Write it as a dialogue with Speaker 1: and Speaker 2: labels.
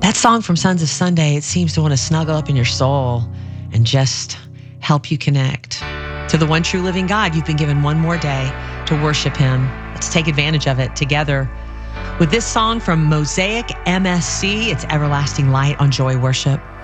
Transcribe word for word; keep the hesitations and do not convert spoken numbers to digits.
Speaker 1: That song from Sons of Sunday, it seems to want to snuggle up in your soul and just help you connect to the one true living God. You've been given one more day to worship him. Let's take advantage of it together with this song from Mosaic M S C. It's Everlasting Light on Joy Worship.